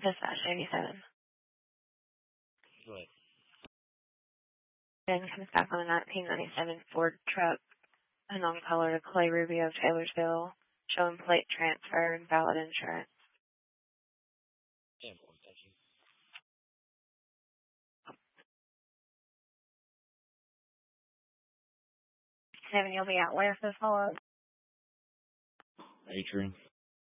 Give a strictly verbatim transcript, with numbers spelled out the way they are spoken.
Dispatch eighty-seven. Go ahead. Then comes back on a nineteen ninety-seven Ford truck, a non-color to Clay Rubio of Taylorsville, showing plate transfer and valid insurance. Yeah, important, thank you. Seven, you'll be out where for the follow-up? Atrium.